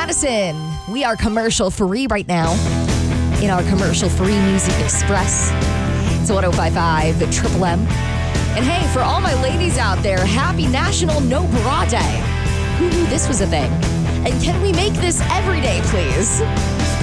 Madison. We are commercial free right now in our commercial free Music Express. It's 1055 Triple M. And hey, for all my ladies out there, happy National No Bra Day. Who knew this was a thing? And can we make this every day, please?